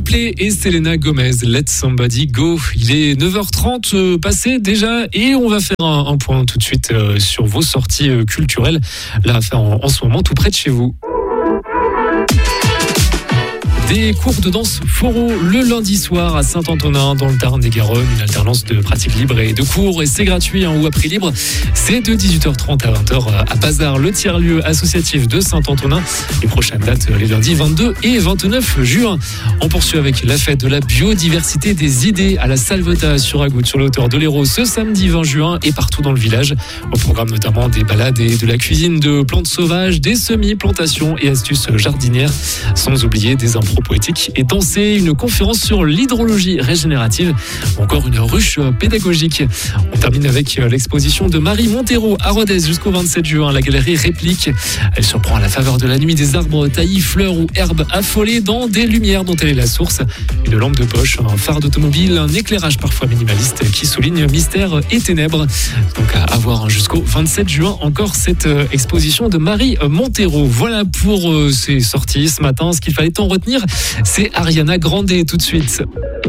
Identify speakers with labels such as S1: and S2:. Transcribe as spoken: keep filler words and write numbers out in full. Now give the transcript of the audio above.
S1: Coldplay et Selena Gomez, Let Somebody Go. Il est neuf heures trente euh, passé déjà et on va faire un, un point tout de suite euh, sur vos sorties euh, culturelles. Là, à faire en, en ce moment tout près de chez vous. Des cours de danse Foro le lundi soir à Saint-Antonin dans le Tarn-et-Garonne, une alternance de pratique libre et de cours et c'est gratuit hein, ou à prix libre. C'est de dix-huit heures trente à vingt heures à Bazar, le tiers-lieu associatif de Saint-Antonin. Les prochaines dates les lundis vingt-deux et vingt-neuf juin. On poursuit avec la fête de la biodiversité des idées à la Salvetat sur Agoutte sur les hauteurs de l'Hérault ce samedi vingt juin et partout dans le village. Au programme notamment des balades et de la cuisine de plantes sauvages, des semis, plantations et astuces jardinières, sans oublier des impros poétique et danser, une conférence sur l'hydrologie régénérative, encore une ruche pédagogique. On termine avec l'exposition de Marie Montero à Rodez jusqu'au vingt-sept juin. La galerie Réplique. Elle surprend à la faveur de la nuit des arbres taillis, fleurs ou herbes affolées dans des lumières dont elle est la source. Une lampe de poche, un phare d'automobile, un éclairage parfois minimaliste qui souligne mystère et ténèbres. Donc à voir jusqu'au vingt-sept juin encore cette exposition de Marie Montero. Voilà pour ces sorties ce matin. Ce qu'il fallait en retenir, c'est Ariana Grande tout de suite.